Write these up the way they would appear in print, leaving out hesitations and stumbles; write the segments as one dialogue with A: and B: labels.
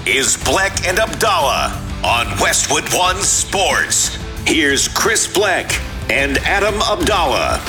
A: is Bleck and Abdallah on Westwood One Sports. Here's Chris Bleck and Adam Abdallah.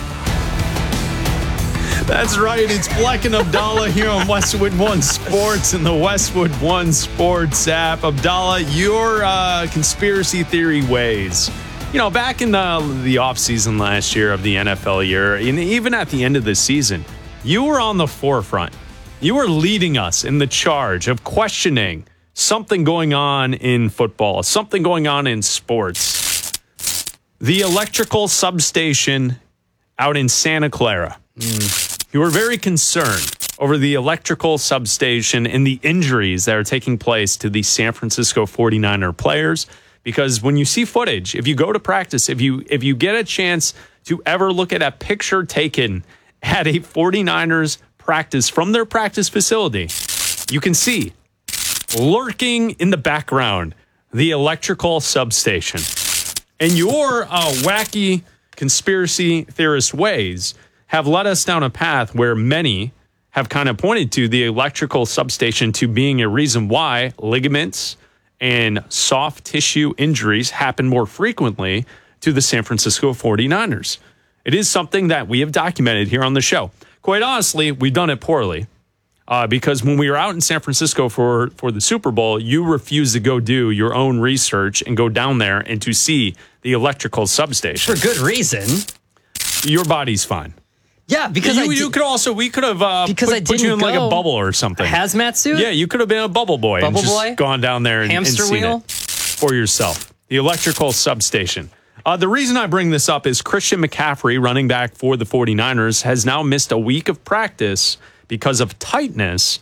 B: That's right. It's Bleck and Abdallah here on Westwood One Sports and the Westwood One Sports app. Abdallah, your conspiracy theory ways. You know, back in the offseason last year of the NFL year, and even at the end of the season, you were on the forefront. You were leading us in the charge of questioning something going on in football, something going on in sports. The electrical substation out in Santa Clara. You were very concerned over the electrical substation and the injuries that are taking place to the San Francisco 49er players. Because when you see footage, if you go to practice, if you get a chance to ever look at a picture taken at a 49ers practice from their practice facility, you can see lurking in the background the electrical substation. And your wacky conspiracy theorist ways have led us down a path where many have kind of pointed to the electrical substation to being a reason why ligaments and soft tissue injuries happen more frequently to the San Francisco 49ers. It is something that we have documented here on the show. Quite honestly, we've done it poorly because when we were out in San Francisco for the Super Bowl, you refused to go do your own research and go down there and to see the electrical substation.
C: For good reason.
B: Your body's fine.
C: Yeah, because
B: we could have put you in like a bubble or something.
C: A hazmat suit?
B: Yeah, you could have been a bubble boy
C: Bubble
B: and just
C: boy?
B: gone down there and
C: Hamster
B: seen
C: wheel?
B: it for yourself. The electrical substation. The reason I bring this up is Christian McCaffrey, running back for the 49ers, has now missed a week of practice because of tightness,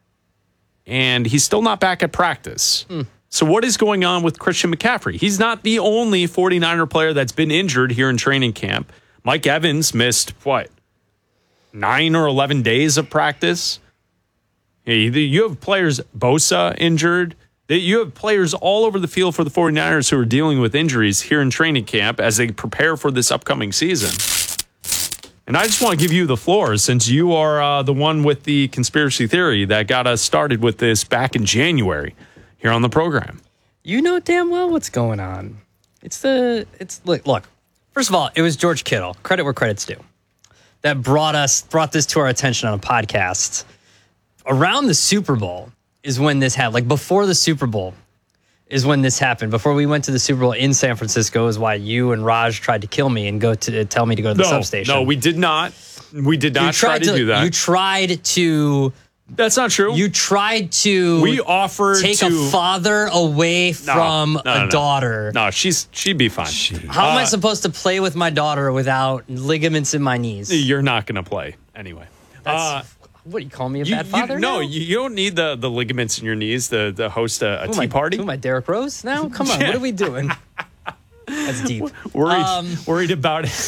B: and he's still not back at practice. So what is going on with Christian McCaffrey? He's not the only 49er player that's been injured here in training camp. Mike Evans missed, 9 or 11 days of practice. You have players, Bosa injured. You have players all over the field for the 49ers who are dealing with injuries here in training camp as they prepare for this upcoming season. And I just want to give you the floor since you are the one with the conspiracy theory that got us started with this back in January here on the program.
C: You know damn well what's going on. Look, first of all, it was George Kittle, credit where credit's due, that brought this to our attention on a podcast. Around the Super Bowl is when this happened. Like before the Super Bowl is when this happened. Before we went to the Super Bowl in San Francisco is why you and Raj tried to kill me and tell me to go to the substation.
B: No, we did not. We did not try to do that.
C: You tried to...
B: That's not true.
C: You tried to...
B: We offered
C: take a father away from a daughter.
B: No, she'd be fine.
C: How am I supposed to play with my daughter without ligaments in my knees?
B: You're not going to play anyway.
C: What, you call me a bad father?
B: You don't need the ligaments in your knees to host a tea party.
C: Who am I, Derrick Rose now? Come on, what are we doing? That's deep.
B: Worried about it.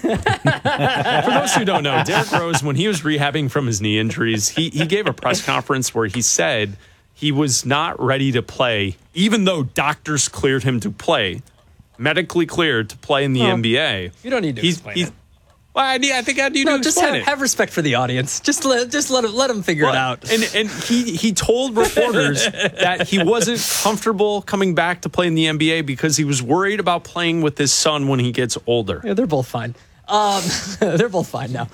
B: For those who don't know, Derrick Rose, when he was rehabbing from his knee injuries, he gave a press conference where he said he was not ready to play, even though doctors cleared him to play, medically cleared to play in the NBA.
C: You don't need to explain it.
B: Well, I think I do. No,
C: just have respect for the audience. Just let him figure it out.
B: And he told reporters that he wasn't comfortable coming back to play in the NBA because he was worried about playing with his son when he gets older.
C: Yeah, they're both fine. They're both fine now.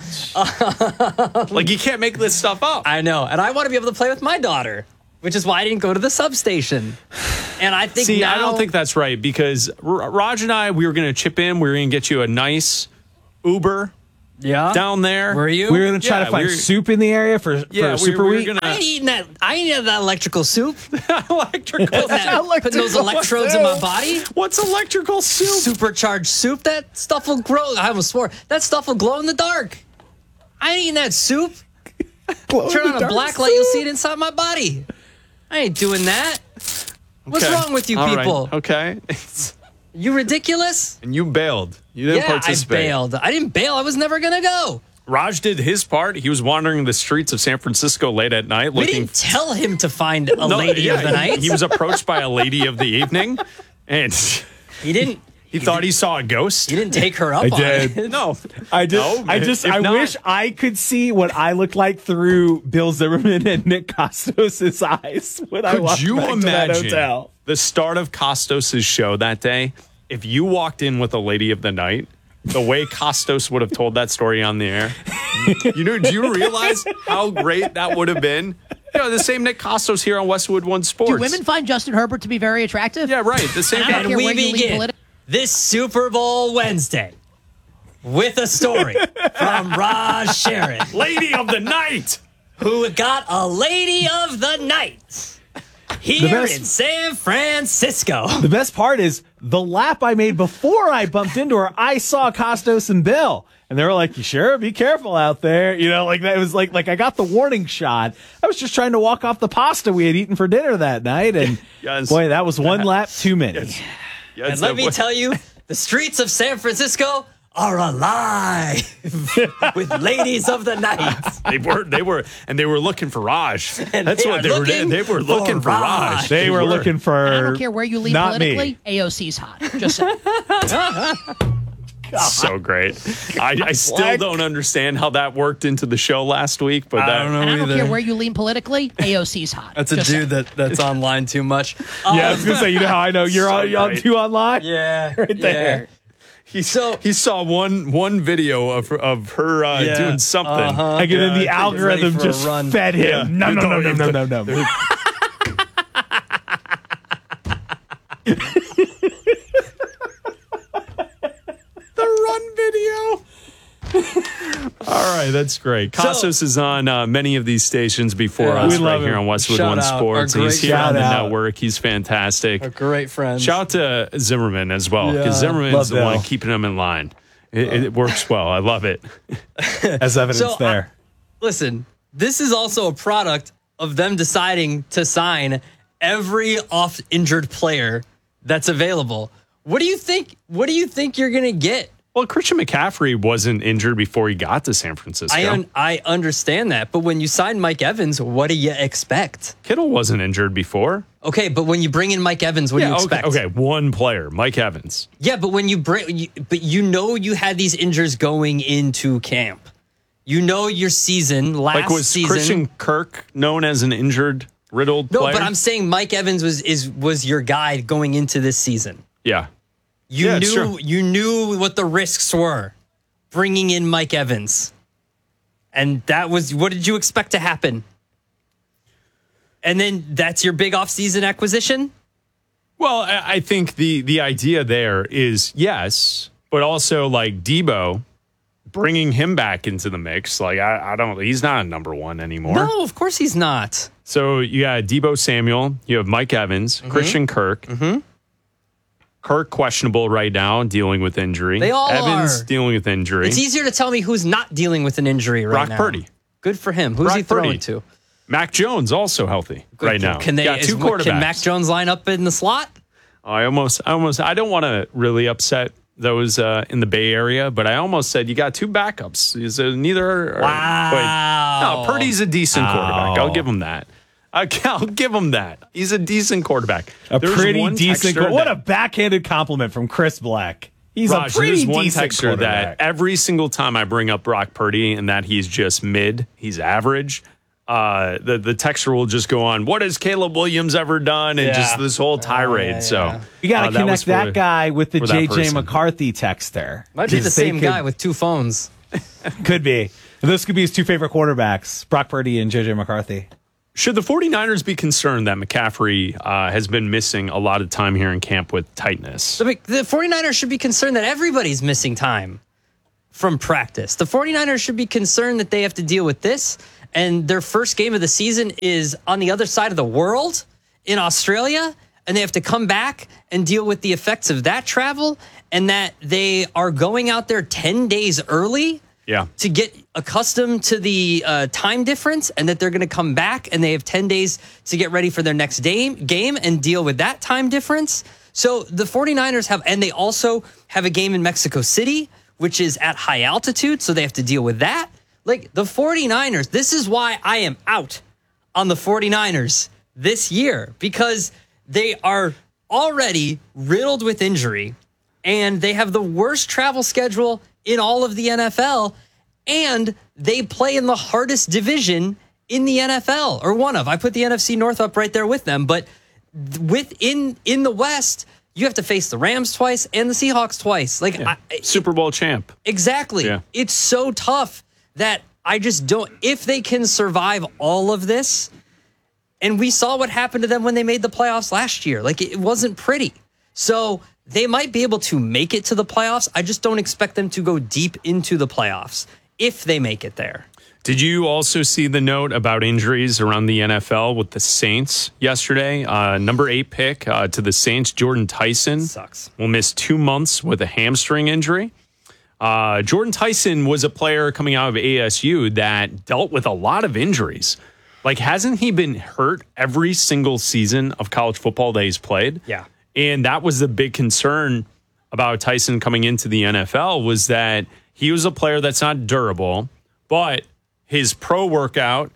B: Like you can't make this stuff up.
C: I know, and I want to be able to play with my daughter, which is why I didn't go to the substation. And I think
B: I don't think that's right because Raj and I, we were going to chip in. We were going to get you a nice Uber down there.
C: Were you?
D: We were going to try to find soup in the area for Super Week.
C: I ain't eating that. I ain't eating that electrical soup.
B: Putting
C: those electrodes in my body.
B: What's electrical soup?
C: Supercharged soup. That stuff will grow. I almost swore. That stuff will glow in the dark. I ain't eating that soup. Turn on a black light, you'll see it inside my body. I ain't doing that. What's wrong with you people?
B: Right. Okay.
C: You ridiculous?
B: And you bailed. You didn't participate.
C: I bailed. I didn't bail. I was never going to go.
B: Raj did his part. He was wandering the streets of San Francisco late at night.
C: We didn't tell him to find a lady of the night.
B: He was approached by a lady of the evening. And
C: he didn't
B: He thought he saw a ghost.
C: You didn't take her up on it.
B: No.
D: I wish I could see what I looked like through Bill Zimmerman and Nick Costos' eyes when I walked back to that hotel.
B: The start of Costos' show that day? If you walked in with a lady of the night, the way Costos would have told that story on the air, do you realize how great that would have been? The same Nick Costos here on Westwood One Sports.
E: Do women find Justin Herbert to be very attractive?
B: Yeah, right. The same.
C: And we begin this Super Bowl Wednesday with a story from Raj Sharon,
B: Lady of the Night,
C: who got a Lady of the Night here in San Francisco.
D: The best part is the lap I made before I bumped into her. I saw Costos and Bill, and they were like, "You sure? Be careful out there." Like that. It was like I got the warning shot. I was just trying to walk off the pasta we had eaten for dinner that night, and boy, that was one lap too many.
B: Yes.
C: And let me tell you, the streets of San Francisco are alive with ladies of the night.
B: They were looking for Raj.
C: And
B: that's what they were doing. They were looking for Raj.
D: They were looking for.
E: And I don't care where you lean politically. AOC's hot. Just saying.
B: So great. I still don't understand how that worked into the show last week, but
C: I don't know
E: and I don't
C: either.
E: care where you lean politically. AOC's hot.
C: That's a dude that's online too much.
D: Yeah, I was gonna say, you know how I know you're on too online?
C: Yeah,
D: right there.
B: He saw one video of her doing something.
D: Like, and then the algorithm just fed him.
B: Yeah.
D: No.
B: All right, that's great. Costos is on many of these stations before us right here on Westwood One Sports. He's here on the network. He's fantastic.
C: A great friend.
B: Shout out to Zimmerman as well, because Zimmerman's the one keeping him in line. It works well. I love it.
D: As evidence there.
C: Listen, this is also a product of them deciding to sign every oft-injured player that's available. What do you think you're going to get?
B: Well, Christian McCaffrey wasn't injured before he got to San Francisco.
C: I understand that, but when you sign Mike Evans, what do you expect?
B: Kittle wasn't injured before.
C: Okay, but when you bring in Mike Evans, what do you expect?
B: Okay, one player, Mike Evans.
C: Yeah, but when you you had these injuries going into camp. Your season
B: was
C: season.
B: Christian Kirk known as an injured, riddled player?
C: No, but I'm saying Mike Evans was your guy going into this season.
B: Yeah.
C: You knew what the risks were bringing in Mike Evans. And that was, what did you expect to happen? And then that's your big offseason acquisition?
B: Well, I think the idea there is yes, but also like Debo, bringing him back into the mix. Like he's not a number one anymore.
C: No, of course he's not.
B: So you got Debo Samuel, you have Mike Evans, Christian Kirk. Kirk questionable right now, dealing with injury.
C: They all
B: Evans
C: are.
B: Dealing with injury.
C: It's easier to tell me who's not dealing with an injury right now.
B: Brock Purdy.
C: Good for him. Who's he throwing to?
B: Mac Jones also healthy right now.
C: Can
B: quarterbacks.
C: Can Mac Jones line up in the slot?
B: I don't want to really upset those in the Bay Area, but I almost said you got two backups. Neither.
C: Wow.
B: No, Purdy's a decent quarterback. I'll give him that. I'll give him that. He's a decent quarterback.
D: Pretty decent. What a backhanded compliment from Chris Black. He's a pretty decent quarterback.
B: That every single time I bring up Brock Purdy and that he's just mid, he's average, the texter will just go on, what has Caleb Williams ever done? And just this whole tirade. So
D: you got to connect that guy with the JJ McCarthy texter.
C: Might be the same guy with two phones.
D: Could be. Those could be his two favorite quarterbacks, Brock Purdy and JJ McCarthy.
B: Should the 49ers be concerned that McCaffrey has been missing a lot of time here in camp with tightness?
C: The 49ers should be concerned that everybody's missing time from practice. The 49ers should be concerned that they have to deal with this, and their first game of the season is on the other side of the world in Australia, and they have to come back and deal with the effects of that travel, and that they are going out there 10 days early to get accustomed to the time difference, and that they're going to come back and they have 10 days to get ready for their next game and deal with that time difference. So the 49ers they also have a game in Mexico City, which is at high altitude, so they have to deal with that. Like, the 49ers, this is why I am out on the 49ers this year, because they are already riddled with injury. and they have the worst travel schedule in all of the NFL, and they play in the hardest division in the NFL, or one of. I put the NFC North up right there with them, but in the West, you have to face the Rams twice and the Seahawks twice. Like
B: Super Bowl champ.
C: Exactly.
B: Yeah.
C: It's so tough that I just don't. If they can survive all of this, and we saw what happened to them when they made the playoffs last year, like it wasn't pretty. So they might be able to make it to the playoffs. I just don't expect them to go deep into the playoffs if they make it there.
B: Did you also see the note about injuries around the NFL with the Saints yesterday? Number 8 pick to the Saints, Jordan Tyson.
C: Sucks.
B: Will miss 2 months with a hamstring injury. Jordan Tyson was a player coming out of ASU that dealt with a lot of injuries. Like, hasn't he been hurt every single season of college football that he's played?
C: Yeah.
B: And that was the big concern about Tyson coming into the NFL, was that he was a player that's not durable, but his pro workout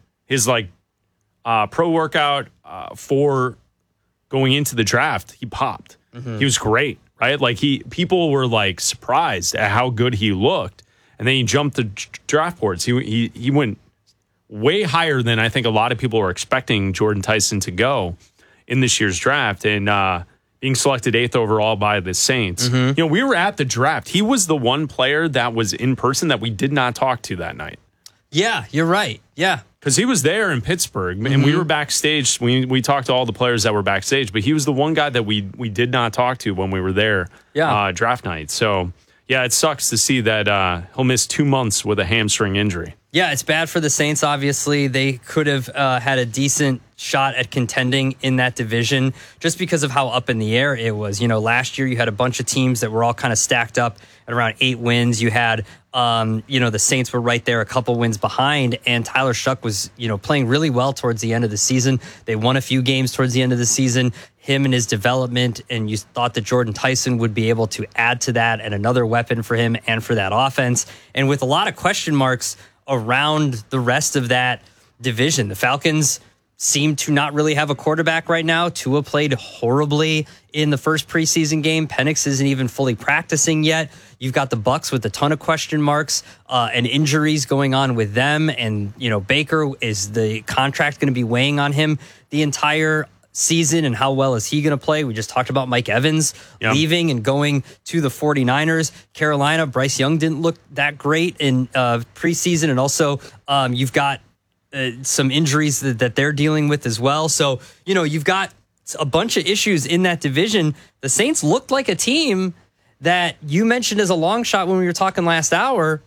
B: for going into the draft, he popped. He was great, right? Like people were like surprised at how good he looked, and then he jumped the draft boards. He went way higher than I think a lot of people were expecting Jordan Tyson to go in this year's draft, and being selected 8th overall by the Saints. You know, we were at the draft. He was the one player that was in person that we did not talk to that night.
C: Yeah, you're right. Yeah.
B: Because he was there in Pittsburgh, and we were backstage. We talked to all the players that were backstage, but he was the one guy that we did not talk to when we were there draft night. So, yeah, it sucks to see that he'll miss 2 months with a hamstring injury.
C: Yeah, it's bad for the Saints, obviously. They could have had a decent shot at contending in that division just because of how up in the air it was. You know, last year you had a bunch of teams that were all kind of stacked up at around 8 wins. You had, the Saints were right there a couple wins behind, and Tyler Shuck was, playing really well towards the end of the season. They won a few games towards the end of the season. Him and his development, and you thought that Jordan Tyson would be able to add to that and another weapon for him and for that offense. And with a lot of question marks around the rest of that division, the Falcons seem to not really have a quarterback right now. Tua played horribly in the first preseason game. Penix isn't even fully practicing yet. You've got the Bucs with a ton of question marks and injuries going on with them. And, Baker, is the contract going to be weighing on him the entire season, and how well is he going to play? We just talked about Mike Evans leaving and going to the 49ers. Carolina, Bryce Young didn't look that great in preseason, and also you've got some injuries that they're dealing with as well. So, you've got a bunch of issues in that division. The Saints looked like a team that you mentioned as a long shot when we were talking last hour.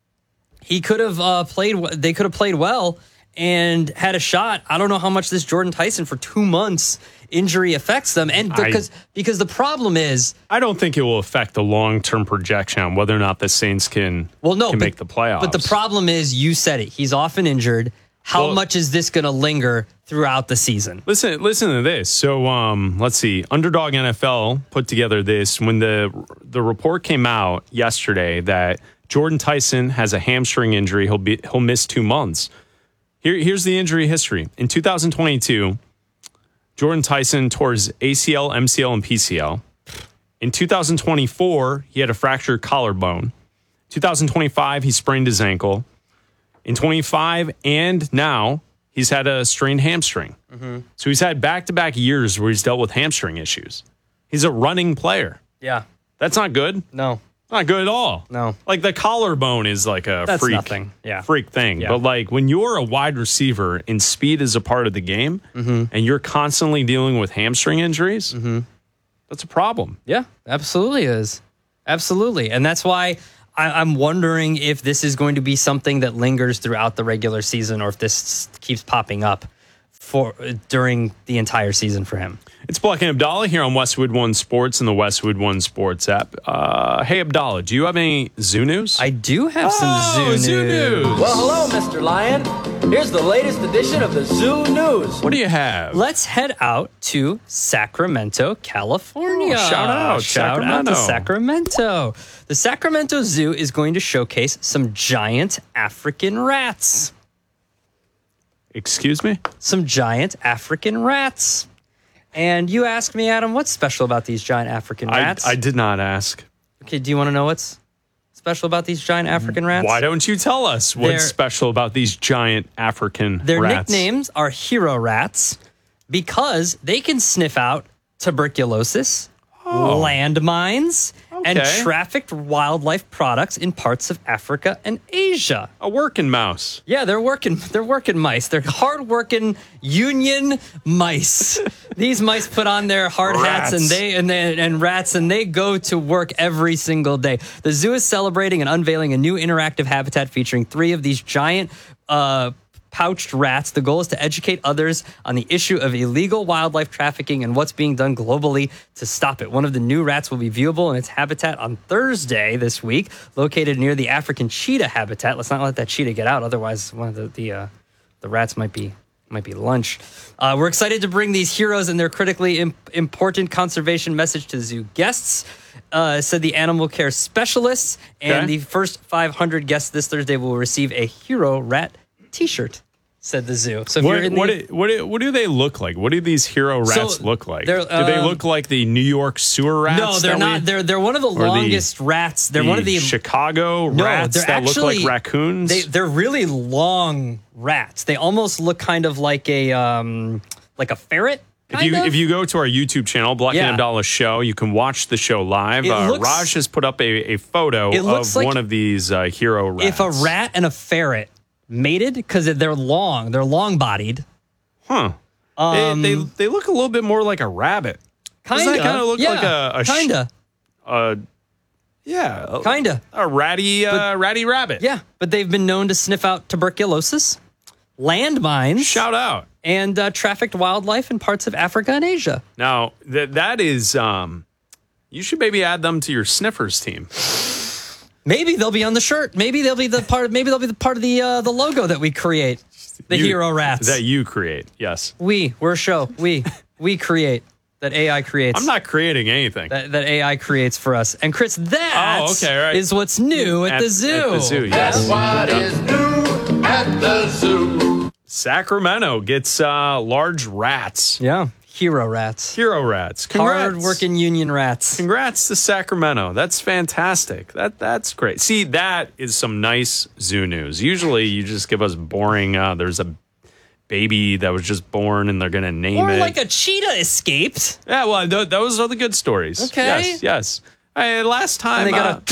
C: He could have they could have played well and had a shot. I don't know how much this Jordan Tyson for 2 months injury affects them. And because the problem is,
B: I don't think it will affect the long-term projection on whether or not the Saints can make the playoffs.
C: But the problem is, you said it, he's often injured. How much is this going to linger throughout the season?
B: Listen to this. So let's see. Underdog NFL put together this when the report came out yesterday that Jordan Tyson has a hamstring injury. He'll miss 2 months. Here's the injury history. In 2022, Jordan Tyson tore his ACL, MCL, and PCL. In 2024, he had a fractured collarbone. 2025, he sprained his ankle. In 25 and now, he's had a strained hamstring. So he's had back-to-back years where he's dealt with hamstring issues. He's a running player.
C: Yeah.
B: That's not good.
C: No.
B: Not good at all.
C: No.
B: Like the collarbone is like a freak thing.
C: Yeah.
B: But like when you're a wide receiver and speed is a part of the game and you're constantly dealing with hamstring injuries, that's a problem.
C: Yeah, absolutely is. Absolutely. And that's why I'm wondering if this is going to be something that lingers throughout the regular season, or if this keeps popping up during the entire season for him.
B: It's Bleck and Abdallah here on Westwood One Sports and the Westwood One Sports app. Hey, Abdallah, do you have any zoo news?
C: I do have some zoo news.
F: Well, hello, Mr. Lion. Here's the latest edition of the Zoo News.
B: What do you have?
C: Let's head out to Sacramento, California.
B: Oh, shout out
C: to Sacramento. The Sacramento Zoo is going to showcase some giant African rats.
B: Excuse me?
C: Some giant African rats. And you asked me, Adam, what's special about these giant African rats?
B: I did not ask.
C: Okay, do you want to know what's special about these giant African rats?
B: Why don't you tell us what's special about these giant African
C: Their
B: rats?
C: nicknames are hero rats because they can sniff out tuberculosis, landmines, and trafficked wildlife products in parts of Africa and Asia.
B: A working mouse.
C: Yeah, they're working mice. They're hard-working union mice. These mice put on their hard hats and rats, and they go to work every single day. The zoo is celebrating and unveiling a new interactive habitat featuring 3 of these giant pouched rats. The goal is to educate others on the issue of illegal wildlife trafficking and what's being done globally to stop it. One of the new rats will be viewable in its habitat on Thursday this week, located near the African cheetah habitat. Let's not let that cheetah get out, otherwise one of the rats might be lunch. We're excited to bring these heroes and their critically important conservation message to zoo guests, said the animal care specialists. And the first 500 guests this Thursday will receive a hero rat T-shirt, said the zoo. So
B: what do they look like? What do these hero rats look like? Do they look like the New York sewer rats?
C: No, they're not. They're one of the longest rats. They're one of the
B: Chicago rats that look like raccoons.
C: They're really long rats. They almost look kind of like a ferret.
B: If you go to our YouTube channel, Black and Abdallah Show, you can watch the show live. Raj has put up a photo of one of these hero rats.
C: If a rat and a ferret mated, because they're long-bodied.
B: Huh. They look a little bit more like a rabbit.
C: Kinda.
B: Doesn't that kind of look like a
C: kinda. Kinda.
B: A ratty rabbit.
C: Yeah, but they've been known to sniff out tuberculosis, landmines.
B: Shout out.
C: And trafficked wildlife in parts of Africa and Asia.
B: Now, that is, you should maybe add them to your sniffers team.
C: Maybe they'll be on the shirt. Maybe they'll be the part. Maybe they'll be the part of the logo that we create. The hero rats
B: that you create. Yes,
C: we're a show. We create that AI creates.
B: I'm not creating anything
C: that AI creates for us. And Chris, is what's new at the zoo.
B: At the zoo, yes.
G: That's what is new at the zoo.
B: Sacramento gets large rats.
C: Yeah. Hero rats.
B: Hero rats. Congrats.
C: Hard-working union rats.
B: Congrats to Sacramento. That's fantastic. That's great. See, that is some nice zoo news. Usually you just give us boring, there's a baby that was just born and they're going to name it.
C: Or like a cheetah escaped.
B: Yeah, well, those are the good stories.
C: Okay.
B: Yes. Last time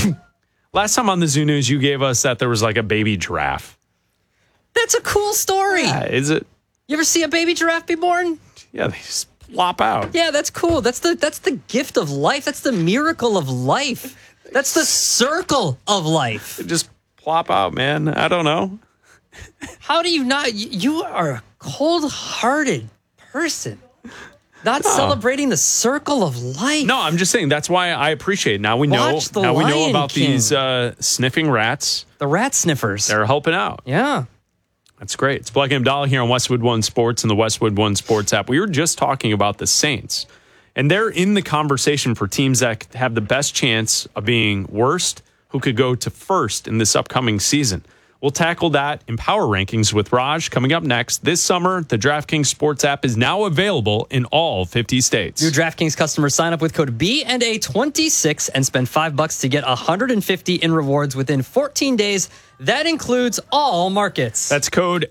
B: on the zoo news, you gave us that there was like a baby giraffe.
C: That's a cool story.
B: Yeah, is it?
C: You ever see a baby giraffe be born?
B: Yeah, they just plop out.
C: Yeah, that's cool. That's the gift of life. That's the miracle of life. That's the circle of life.
B: They just plop out, man. I don't know.
C: How do you not? You are a cold-hearted person. Not celebrating the circle of life.
B: No, I'm just saying that's why I appreciate it. Now we know about these sniffing rats.
C: The rat sniffers.
B: They're helping out.
C: Yeah.
B: That's great. It's Black and Abdallah here on Westwood One Sports and the Westwood One Sports app. We were just talking about the Saints, and they're in the conversation for teams that have the best chance of being worst, who could go to first in this upcoming season. We'll tackle that in Power Rankings with Raj coming up next. This summer, the DraftKings Sports app is now available in all 50 states.
C: New DraftKings customers sign up with code B&A26 and spend $5 to get $150 in rewards within 14 days. That includes all markets.
B: That's code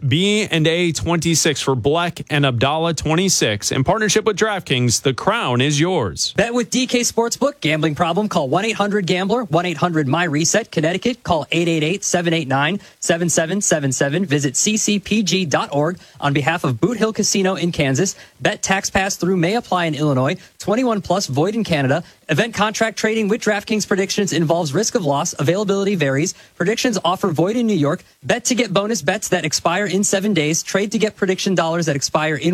B: B&A26 for Black and Abdallah 26. In partnership with DraftKings, the crown is yours.
C: Bet with DK Sportsbook. Gambling problem? Call 1-800-GAMBLER. 1-800-MY-RESET. Connecticut. Call 888-789-7777. Visit ccpg.org on behalf of Boot Hill Casino in Kansas. Bet tax pass through may apply in Illinois. 21 plus void in Canada. Event contract trading with DraftKings predictions involves risk of loss. Availability varies. Predictions offer void in New York. Bet to get bonus bets that expire in 7 days. Trade to get prediction dollars that expire in